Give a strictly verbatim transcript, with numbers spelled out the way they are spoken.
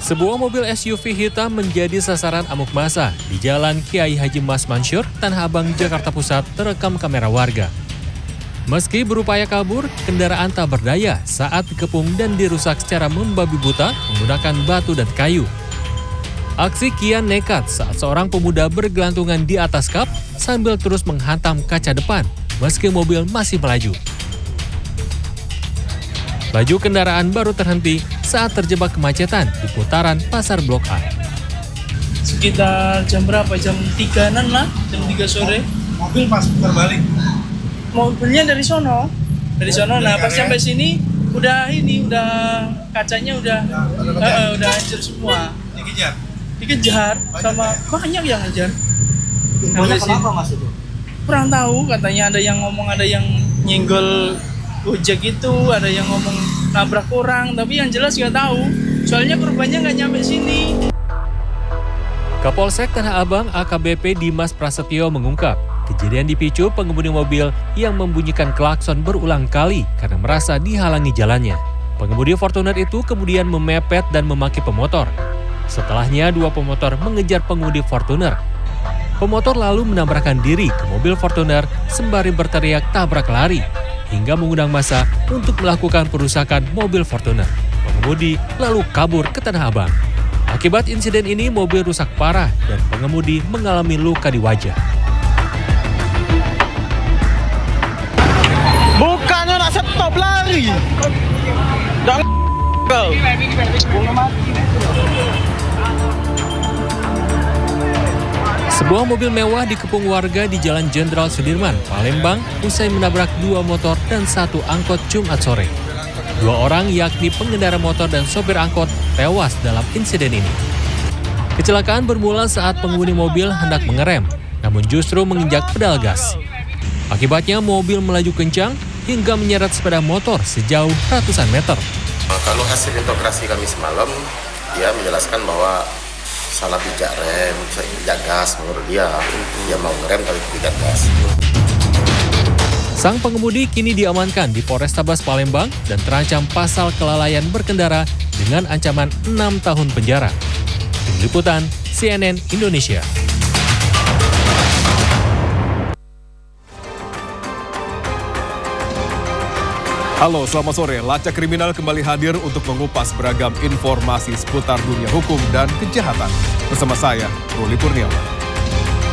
Sebuah mobil S U V hitam menjadi sasaran amuk massa di Jalan Kiai Haji Mas Mansur, Tanah Abang, Jakarta Pusat terekam kamera warga. Meski berupaya kabur, kendaraan tak berdaya saat dikepung dan dirusak secara membabi buta menggunakan batu dan kayu. Aksi kian nekat saat seorang pemuda bergelantungan di atas kap sambil terus menghantam kaca depan meski mobil masih melaju. Laju kendaraan baru terhenti saat terjebak kemacetan di putaran Pasar Blok A. Sekitar jam berapa? Jam tigaan lah, jam tiga sore. Mobil pas putar balik? Mobilnya dari sono. Dari sono, nah pas sampai sini udah ini, udah kacanya udah udah, uh, udah hancur semua. Dikejar? Dikejar sama banyak yang ngejar. Banyak kenapa mas itu? Kurang tahu, katanya ada yang ngomong ada yang nyenggol Gojek itu, ada yang ngomong nabrak orang, tapi yang jelas nggak tahu. Soalnya korbannya nggak nyampe sini. Kapolsek Tanah Abang A K B P Dimas Prasetyo mengungkap, kejadian dipicu pengemudi mobil yang membunyikan klakson berulang kali karena merasa dihalangi jalannya. Pengemudi Fortuner itu kemudian memepet dan memaki pemotor. Setelahnya dua pemotor mengejar pengemudi Fortuner. Pemotor lalu menabrakkan diri ke mobil Fortuner sembari berteriak tabrak lari, hingga mengundang massa untuk melakukan perusakan mobil Fortuner. Pengemudi lalu kabur ke Tanah Abang. Akibat insiden ini, mobil rusak parah dan pengemudi mengalami luka di wajah. Bukannya nak stop lari. Dan Sebuah mobil mewah dikepung warga di Jalan Jenderal Sudirman, Palembang, usai menabrak dua motor dan satu angkot Jumat sore. Dua orang, yakni pengendara motor dan sopir angkot, tewas dalam insiden ini. Kecelakaan bermula saat pengemudi mobil hendak mengerem, namun justru menginjak pedal gas. Akibatnya mobil melaju kencang hingga menyeret sepeda motor sejauh ratusan meter. Kalau hasil interogasi kami semalam, dia menjelaskan bahwa salah pijak rem, pijak gas menurut dia. Dia mau ngerem tapi pijak gas. Sang pengemudi kini diamankan di Polrestabes Palembang dan terancam pasal kelalaian berkendara dengan ancaman enam tahun penjara. Tim Liputan C N N Indonesia. Halo, selamat sore. Lacak Kriminal kembali hadir untuk mengupas beragam informasi seputar dunia hukum dan kejahatan. Bersama saya, Ruli Kurniawan.